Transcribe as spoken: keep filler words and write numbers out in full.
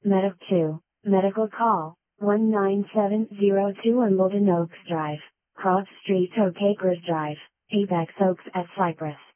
Medic two, medical call, one nine seven zero two Wimbledon Oaks Drive, Cross Street Oak Acres Drive, Apex Oaks at Cypress.